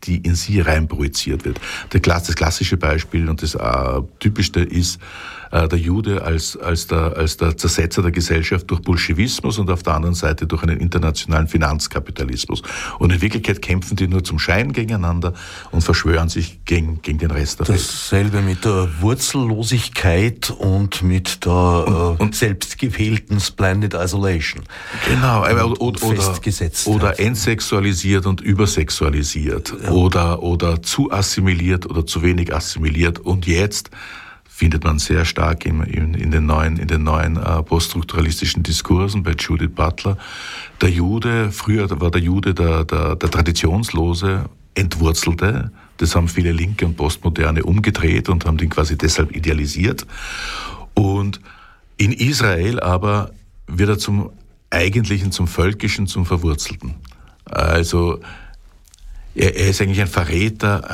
die in sie reinprojiziert wird. Das klassische Beispiel und das typischste ist der Jude als der Zersetzer der Gesellschaft durch Bolschewismus und auf der anderen Seite durch einen internationalen Finanzkapitalismus. Und in Wirklichkeit kämpfen die nur zum Schein gegeneinander und verschwören sich gegen den Rest der Welt. Dasselbe mit der Wurzellosigkeit und mit der selbstgewählten Splendid Isolation. Genau, oder entsexualisiert und übersexualisiert, ja. oder zu assimiliert oder zu wenig assimiliert. Und jetzt findet man sehr stark in den neuen poststrukturalistischen Diskursen bei Judith Butler. Der Jude, früher war der Jude der traditionslose, entwurzelte. Das haben viele Linke und Postmoderne umgedreht und haben den quasi deshalb idealisiert. Und in Israel aber wird er zum Eigentlichen, zum Völkischen, zum Verwurzelten. Also er ist eigentlich ein Verräter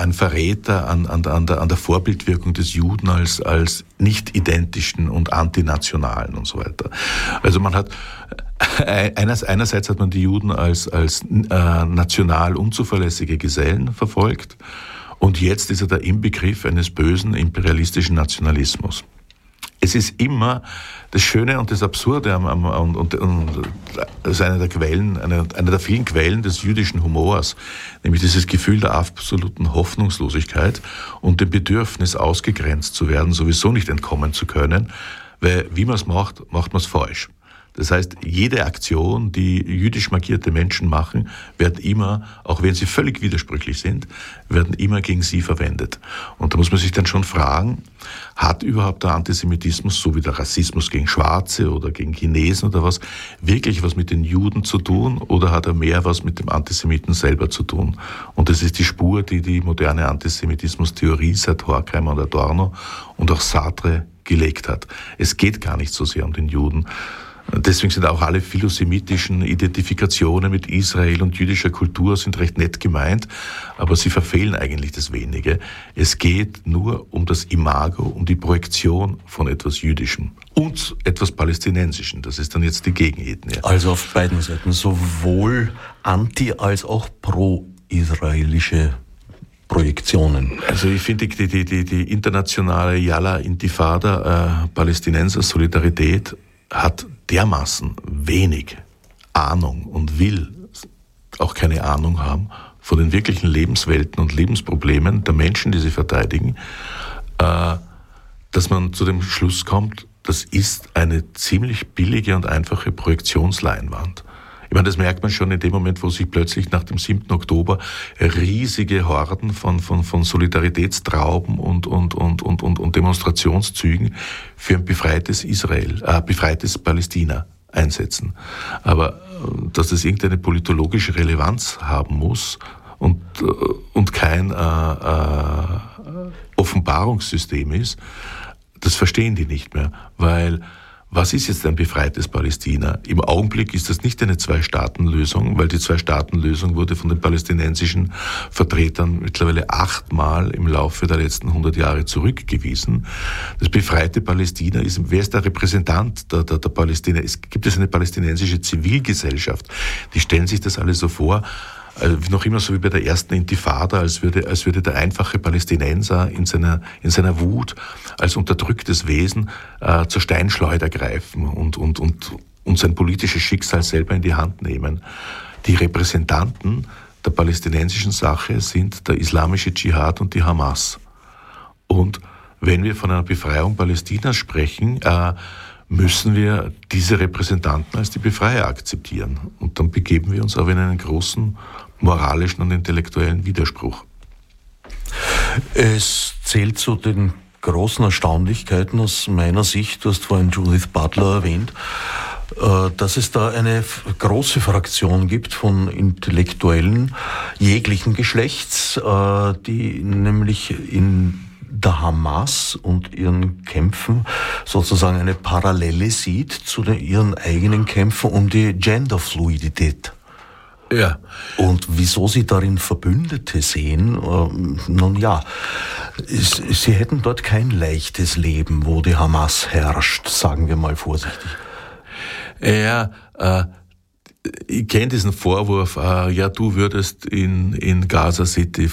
an der Vorbildwirkung des Juden als nicht identischen und antinationalen und so weiter. Also man hat einerseits hat man die Juden als national unzuverlässige Gesellen verfolgt und jetzt ist er der Inbegriff eines bösen imperialistischen Nationalismus. Es ist immer das Schöne und das Absurde und das ist eine der vielen Quellen des jüdischen Humors, nämlich dieses Gefühl der absoluten Hoffnungslosigkeit und dem Bedürfnis, ausgegrenzt zu werden, sowieso nicht entkommen zu können, weil wie man es macht man es falsch. Das heißt, jede Aktion, die jüdisch markierte Menschen machen, werden immer, auch wenn sie völlig widersprüchlich sind, werden immer gegen sie verwendet. Und da muss man sich dann schon fragen, hat überhaupt der Antisemitismus, so wie der Rassismus gegen Schwarze oder gegen Chinesen oder was, wirklich was mit den Juden zu tun oder hat er mehr was mit dem Antisemiten selber zu tun? Und das ist die Spur, die moderne Antisemitismus-Theorie seit Horkheimer und Adorno und auch Sartre gelegt hat. Es geht gar nicht so sehr um den Juden. Deswegen sind auch alle philosemitischen Identifikationen mit Israel und jüdischer Kultur sind recht nett gemeint, aber sie verfehlen eigentlich das Wenige. Es geht nur um das Imago, um die Projektion von etwas Jüdischem und etwas Palästinensischem. Das ist dann jetzt die Gegenethnie. Also auf beiden Seiten, sowohl anti- als auch pro-israelische Projektionen. Also ich finde die internationale Yalla Intifada Palästinenser Solidarität hat dermaßen wenig Ahnung und will auch keine Ahnung haben von den wirklichen Lebenswelten und Lebensproblemen der Menschen, die sie verteidigen, dass man zu dem Schluss kommt, das ist eine ziemlich billige und einfache Projektionsleinwand. Ich meine, das merkt man schon in dem Moment, wo sich plötzlich nach dem 7. Oktober riesige Horden von Solidaritätstrauben und Demonstrationszügen für ein befreites befreites Palästina einsetzen. Aber dass das irgendeine politologische Relevanz haben muss und kein Offenbarungssystem ist, das verstehen die nicht mehr, weil was ist jetzt ein befreites Palästina? Im Augenblick ist das nicht eine Zwei-Staaten-Lösung, weil die Zwei-Staaten-Lösung wurde von den palästinensischen Vertretern mittlerweile 8-mal im Laufe der letzten 100 Jahre zurückgewiesen. Das befreite Palästina ist, wer ist der Repräsentant der Palästina? Gibt es eine palästinensische Zivilgesellschaft? Die stellen sich das alle so vor, noch immer so wie bei der ersten Intifada, als würde der einfache Palästinenser in seiner Wut als unterdrücktes Wesen zur Steinschleuder greifen und sein politisches Schicksal selber in die Hand nehmen. Die Repräsentanten der palästinensischen Sache sind der islamische Dschihad und die Hamas. Und wenn wir von einer Befreiung Palästinas sprechen, müssen wir diese Repräsentanten als die Befreier akzeptieren. Und dann begeben wir uns auch in einen großen moralischen und intellektuellen Widerspruch. Es zählt zu den großen Erstaunlichkeiten aus meiner Sicht, du hast vorhin Judith Butler erwähnt, dass es da eine große Fraktion gibt von Intellektuellen jeglichen Geschlechts, die nämlich in der Hamas und ihren Kämpfen sozusagen eine Parallele sieht zu ihren eigenen Kämpfen um die Genderfluidität. Ja. Und wieso sie darin Verbündete sehen, nun ja, sie hätten dort kein leichtes Leben, wo die Hamas herrscht, sagen wir mal vorsichtig. Ja, ich kenne diesen Vorwurf, ja, du würdest in Gaza City